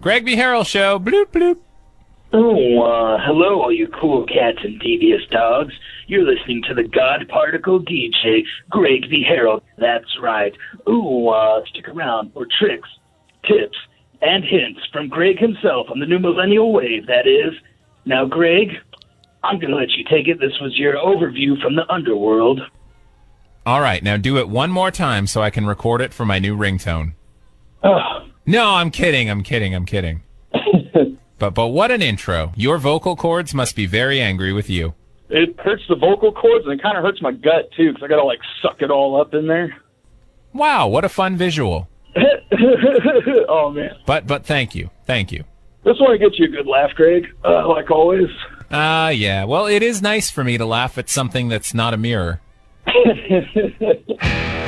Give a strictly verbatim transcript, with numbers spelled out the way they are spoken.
Greg V. Harrell Show. Bloop, bloop. Oh, uh, hello, all you cool cats and devious dogs. You're listening to the God Particle D J, Greg V. Harrell. That's right. Ooh, uh, stick around for tricks, tips, and hints from Greg himself on the new millennial wave, that is. Now, Greg, I'm going to let you take it. This was your overview from the underworld. All right, now do it one more time so I can record it for my new ringtone. Oh. No, I'm kidding, I'm kidding, I'm kidding. But but what an intro. Your vocal cords must be very angry with you. It hurts the vocal cords, and it kind of hurts my gut, too, because I got to, like, suck it all up in there. Wow, what a fun visual. Oh, man. But but thank you, thank you. Just want to get you a good laugh, Greg, uh, like always. Ah, uh, yeah. Well, it is nice for me to laugh at something that's not a mirror.